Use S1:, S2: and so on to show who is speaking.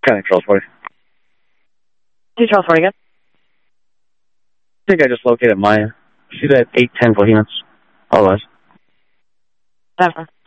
S1: County Charles 40.
S2: Hey, Charles 40 again.
S1: I think I just located Maya. She's at 810 Bohemians. Otherwise.
S2: Never.